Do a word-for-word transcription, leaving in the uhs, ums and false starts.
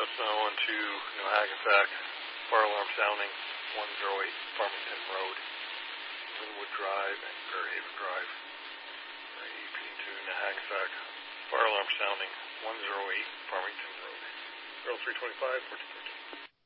Cessna one two, New Hackensack, fire alarm sounding, one zero eight, Farmington Road, Linwood Drive, and Fairhaven Drive. E P two, New Hackensack, fire alarm sounding, one zero eight, Farmington Road. Earl three twenty-five, fourteen thirteen.